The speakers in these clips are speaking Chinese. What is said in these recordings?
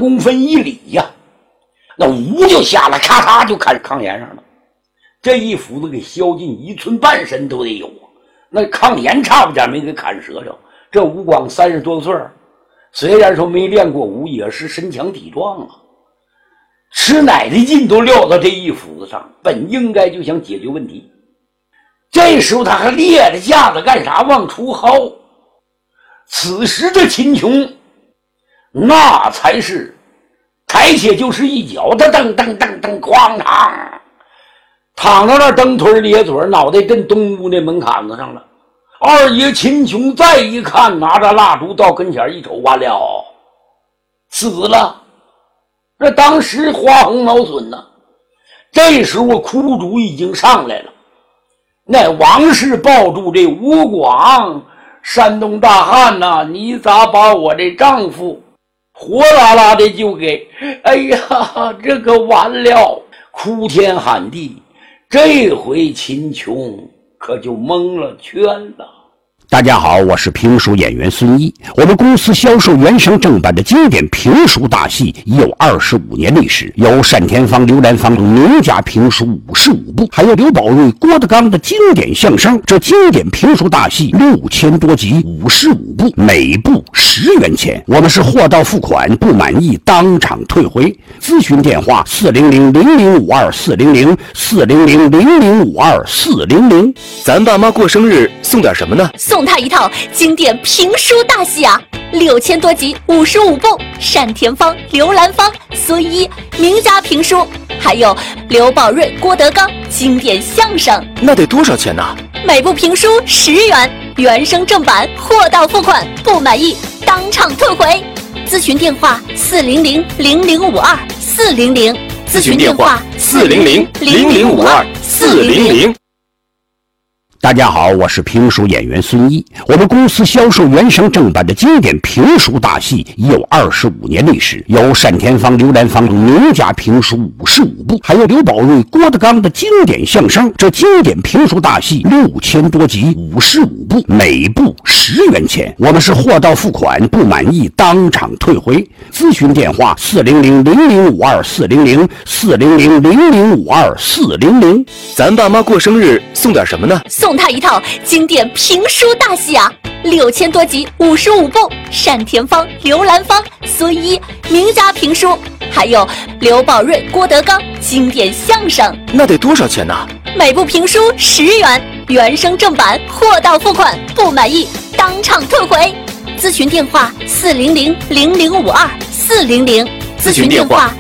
公分1里呀，那呜就下来，咔嚓就砍炕沿上了。这一斧子给削进1寸半深都得有啊，那炕沿差不点没给砍折着。这吴广30多岁，虽然说没练过武，也是身强体壮啊，吃奶的劲都撂到这一斧子上，本应该就想解决问题。这时候他还咧着架子干啥？往出薅。此时的秦琼那才是抬起就是一脚，噔噔噔噔噔，哐当，躺到那蹬腿咧嘴，脑袋跟东屋那门槛子上了。二爷秦琼再一看，拿着蜡烛到跟前一瞅，完了，死了。这当时花红脑损呢。这时候哭主已经上来了，那王氏抱住这吴广，山东大汉呐，你咋把我这丈夫火辣辣的就给，哎呀，这个完了，哭天喊地。这回秦琼可就蒙了圈了。 大家好，我是评书演员孙一。我们公司销售原声正版的经典评书大戏已有25年历史，有单田芳、刘兰芳名家评书55部，还有刘宝瑞、郭德纲的经典相声。这经典评书大戏6000多集，55部，每部10元钱。我们是货到付款，不满意当场退回。咨询电话400-0052-400，400-0052-400。 咱爸妈过生日送点什么呢？ 送他一套经典评书大戏啊，6000多集，55部，单田芳、刘兰芳、孙一名家评书，还有刘宝瑞、郭德纲经典相声。 那得多少钱呢？ 每部评书10元，原声正版，货到付款，不满意当场退回。咨询电话400-0052-400， 咨询电话400-0052-400。 大家好，我是评书演员孙一。我们公司销售原声正版的经典评书大戏已有25年历史，有单田芳、刘兰芳名家评书55部，还有刘宝瑞、郭德纲的经典相声。这经典评书大戏6000多集，55部，每部10元钱。我们是货到付款，不满意当场退回。咨询电话400-0052-400， 400-0052-400。 咱爸妈过生日送点什么呢？ 送他一套经典评书大戏啊，6000多集，55部，单田芳、刘兰芳、孙一名家评书，还有刘宝瑞、郭德纲经典相声。 那得多少钱呢？ 每部评书10元，原声正版，货到付款，不满意当场退回。咨询电话400-0052-400， 咨询电话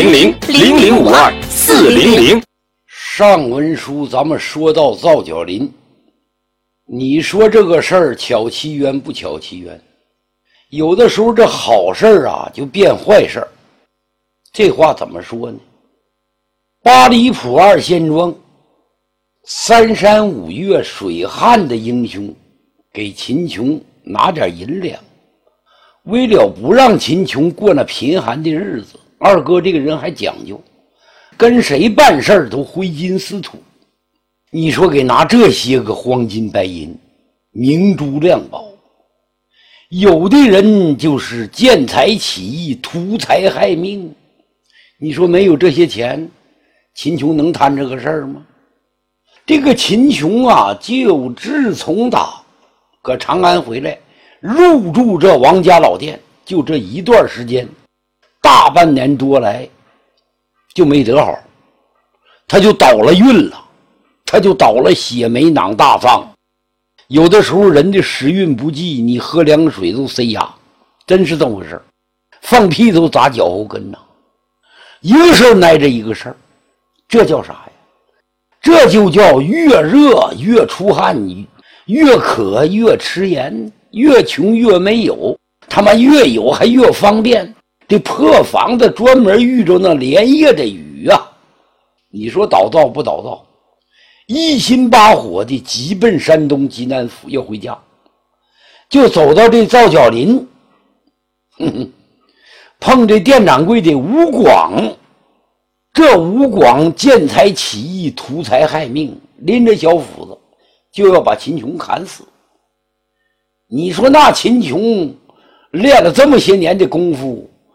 400-0052-400。 上文书咱们说到皂角林，你说这个事儿巧其冤不巧其冤，有的时候这好事儿啊就变坏事儿。这话怎么说呢？八里铺2县庄3山5岳水旱的英雄给秦琼拿点银两，为了不让秦琼过那贫寒的日子，二哥这个人还讲究，跟谁办事儿都挥金似土。你说给拿这些个黄金白银、明珠亮宝，有的人就是见财起意，图财害命。你说没有这些钱，秦琼能摊这个事儿吗？这个秦琼啊，就自从打搁长安回来，入住这王家老店，就这一段时间，大半年多来就没得好，他就倒了运了，他就倒了血霉囊大脏。有的时候人的时运不济，你喝凉水都塞牙，真是这么回事，放屁都砸脚后跟呐。一个事儿挨着一个事儿，这叫啥呀？这就叫越热越出汗，越渴越吃盐，越穷越没有，他妈越有还越方便。这破房子专门遇着那连夜的雨啊，你说倒灶不倒灶？一心八火的急奔山东济南府要回家，就走到这皂角林，碰这店掌柜的吴广。这吴广见财起意，图财害命，拎着小斧子就要把秦琼砍死。你说那秦琼练了这么些年的功夫，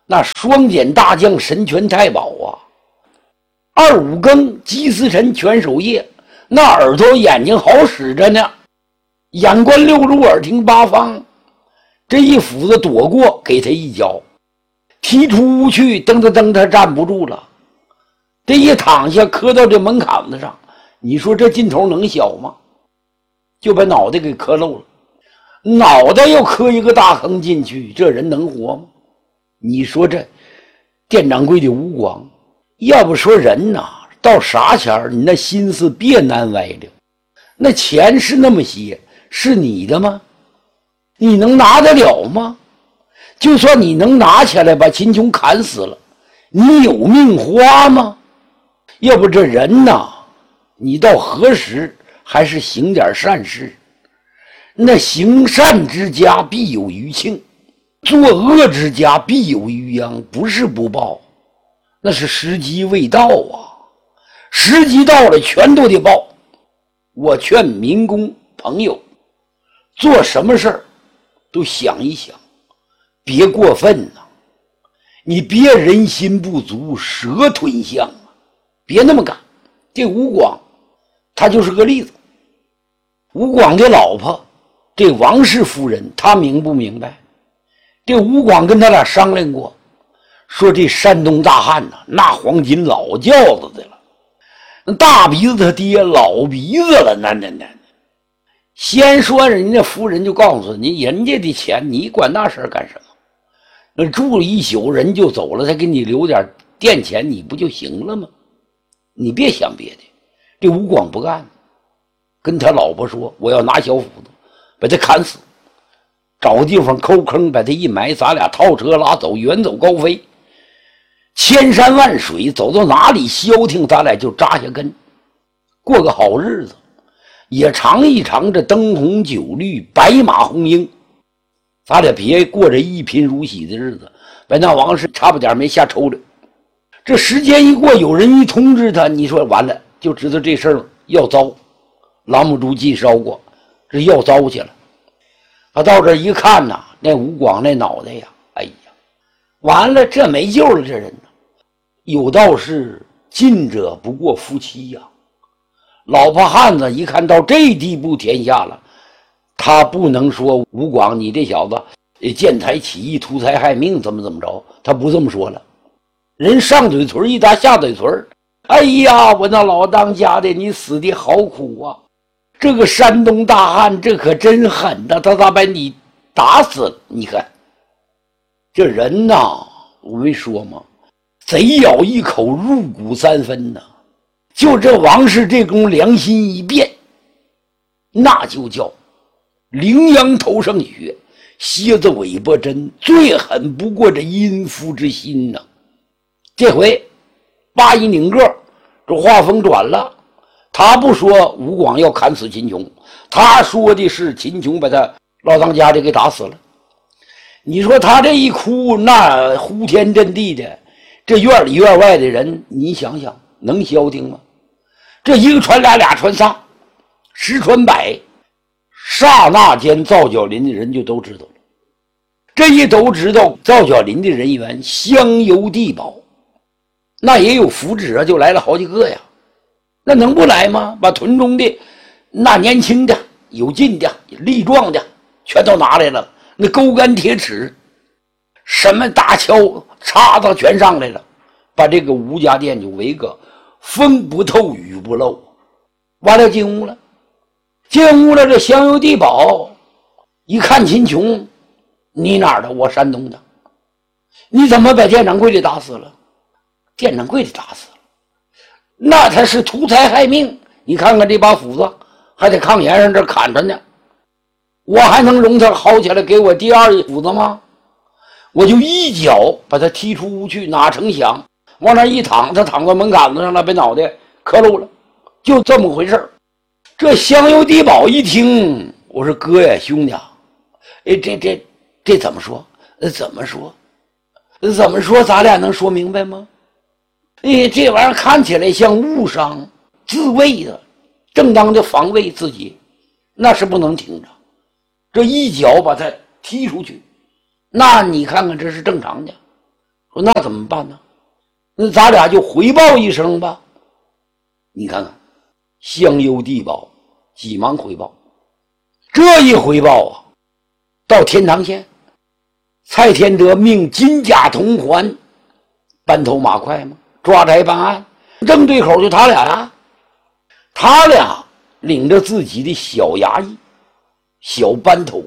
那双锏大将神拳太保啊，二五更鸡司晨全守夜，那耳朵眼睛好使着呢，眼观六路，耳听八方。这一斧子躲过，给他一脚，踢出屋去，蹬着蹬他站不住了。这一躺下，磕到这门槛子上，你说这劲头能小吗？就把脑袋给磕漏了，脑袋又磕一个大坑进去，这人能活吗？你说这店掌柜的吴广，要不说人呐，到啥前儿你那心思别难歪了。那钱是那么些，是你的吗？你能拿得了吗？就算你能拿起来把秦琼砍死了，你有命花吗？要不这人呐，你到何时还是行点善事？那行善之家必有余庆，作恶之家必有余殃，不是不报，那是时机未到啊！时机到了，全都得报。我劝民工朋友，做什么事儿都想一想，别过分呐！你别人心不足蛇吞象啊！别那么干。这吴广他就是个例子。吴广的老婆这王氏夫人，他明不明白？这吴广跟他俩商量过，说这山东大汉呐，那黄金老轿子的了，那大鼻子他爹老鼻子了，那先说人家夫人就告诉你，人家的钱你管那事儿干什么？那住了一宿人就走了，他给你留点店钱，你不就行了吗？你别想别的。这吴广不干，跟他老婆说，我要拿小斧子把他砍死，找个地方抠坑把他一埋，咱俩套车拉走，远走高飞，千山万水，走到哪里消停咱俩就扎下根，过个好日子，也尝一尝这灯红酒绿白马红缨，咱俩别过着一贫如洗的日子，把那王氏差不点没吓抽了。这时间一过，有人一通知他，你说完了，就知道这事儿要糟，朗姆猪记烧过，这要糟去了。他到这一看呐，那吴广那脑袋呀，哎呀，完了，这没救了。这人呢，有道是近者不过夫妻呀。老婆汉子一看到这地步天下了，他不能说吴广你这小子见财起意图财害命怎么着，他不这么说了。人上嘴唇一搭下嘴唇，哎呀，我那老当家的，你死的好苦啊！这个山东大汉这可真狠呐，他咋把你打死了？你看这人呐，我没说吗？贼咬一口，入骨三分呐！就这王氏这功良心一变，那就叫羚羊头上血，蝎子尾巴针，最狠不过这阴夫之心呐！这回八一拧个，这话锋转了，他不说吴广要砍死秦琼，他说的是秦琼把他老当家的给打死了。你说他这一哭，那呼天震地的，这院里院外的人，你想想能消停吗？这一个传俩，俩传仨，10传100，刹那间皂角林的人就都知道了。这一都知道，皂角林的人员香油地保，那也有符纸啊，就来了好几个呀。那能不来吗？把屯中的那年轻的、有劲的、力壮的全都拿来了，那钩竿铁尺，什么大锹、叉子全上来了，把这个吴家店就围个风不透雨不漏。完了进屋了，进屋了，这香油地保一看秦琼，你哪儿的？我山东的，你怎么把店长柜里打死了？店长柜里打死了，那他是图财害命。你看看这把斧子还在炕沿上这砍着呢，我还能容他薅起来给我第二斧子吗？我就一脚把他踢出屋去，哪成想往那一躺，他躺到门槛子上了，被脑袋磕漏了，就这么回事。这香油地保一听，我说哥呀兄弟啊，这怎么说？怎么说咱俩能说明白吗？这玩意儿看起来像误伤，自卫的，正当的防卫自己，那是不能停着。这一脚把他踢出去，那你看看这是正常的。 说那怎么办呢？那咱俩就回报一声吧。你看看，香幽地保急忙回报。这一回报啊，到天堂县，蔡天德命金甲同环班头马快嘛，抓差办案，正对口就他俩呀。他俩领着自己的小衙役、小班头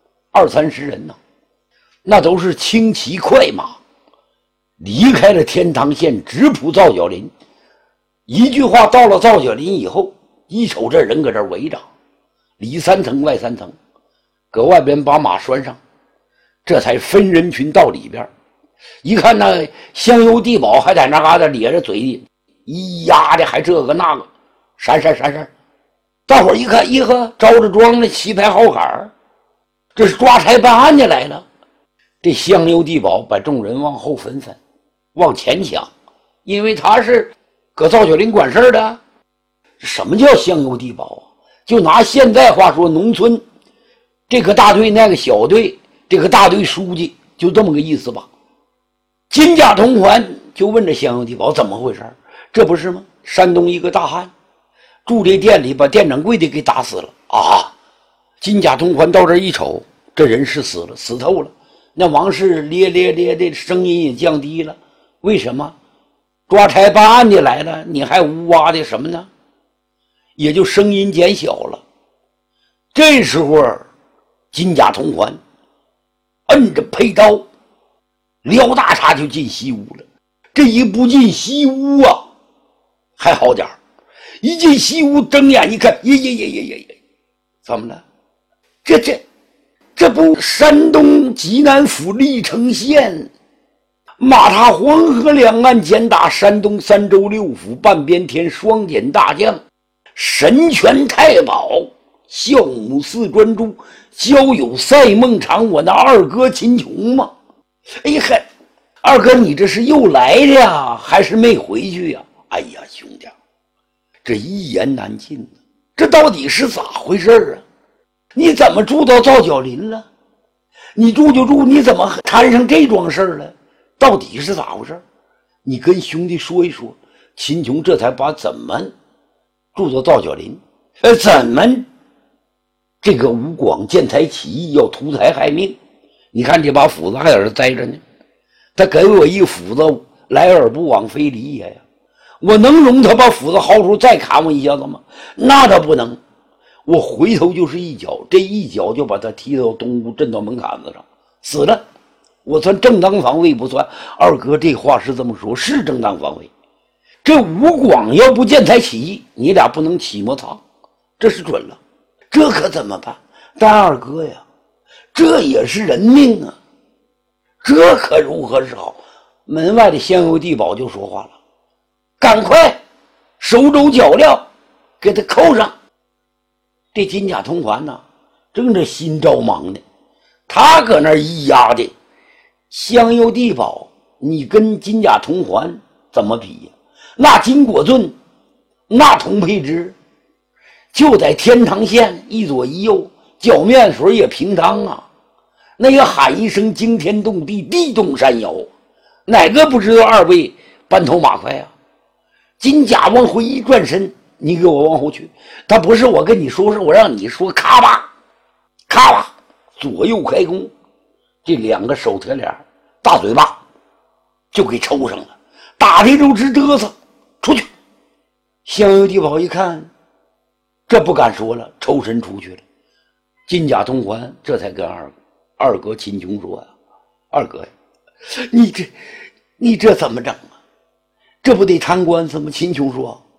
，20-30人呢，那都是轻骑快马，离开了天堂县，直扑皂角林。一句话，到了皂角林以后，一瞅这人搁这围着，里3层外3层，搁外边把马拴上，这才分人群到里边。一看那香幽地保还在那嘎达咧着嘴里，咿呀的还这个那个，闪闪闪闪。大伙儿一看，一呵，着着装的旗牌好杆儿，这是抓差办案的来了。这香幽地保把众人往后分，往前抢，因为他是搁皂角林管事的。什么叫香幽地保啊？就拿现在话说，农村这个大队那个小队，这个大队书记，就这么个意思吧。金甲同环就问这香幽地保怎么回事，这不是吗？山东一个大汉住这店里，把店掌柜的给打死了啊！金甲同环到这一瞅，这人是死了，死透了。那王氏咧咧咧的声音也降低了。为什么？抓差办案的来了，你还呜哇的什么呢？也就声音减小了。这时候金甲同环摁着佩刀撩大叉就进西屋了。这一不进西屋啊还好点，一进西屋睁眼一看，耶，怎么了？这不山东济南府历城县马踏黄河两岸，简打山东3州6府半边天双点大将神权太保孝母寺专诸交友赛孟尝，我那二哥秦琼吗？哎呀，二哥你这是又来的呀还是没回去呀？哎呀兄弟，这一言难尽，这到底是咋回事啊？你怎么住到皂角林了？你住就住，你怎么摊上这桩事了？到底是咋回事？你跟兄弟说一说。秦琼这才把怎么住到皂角林，怎么这个吴广见财起义要图财害命，你看这把斧子还在这栽着呢，他给我一斧子来而不往非礼也呀，我能容他把斧子薅出再砍我一下子吗？那他不能，我回头就是一脚，这一脚就把他踢到东屋震到门槛子上死了。我算正当防卫不算，二哥这话是这么说，是正当防卫。这吴广要不见财起义，你俩不能起摩擦，这是准了。这可怎么办？但二哥呀，这也是人命啊，这可如何是好？门外的香幽地保就说话了，赶快手肘脚镣给他扣上。这金甲同环呢，正这心着忙呢，他搁那咿呀的。香幽地保你跟金甲同环怎么比呀？那金果盾，那童佩芝，就在天堂县一左一右，脚面水也平当啊。那个喊一声惊天动地，地动山摇，哪个不知道二位班头马快啊？金甲往回一转身，你给我往后去，他不是我跟你说，是我让你说，咔吧咔吧，左右开弓，这两个手铁脸大嘴巴就给抽上了，打的都直嘚瑟。出去！香幽地保一看，这不敢说了，抽身出去了。金甲同环这才跟二哥秦琼说呀：“二哥呀，你这怎么整啊？这不得谈官司吗？”秦琼说：“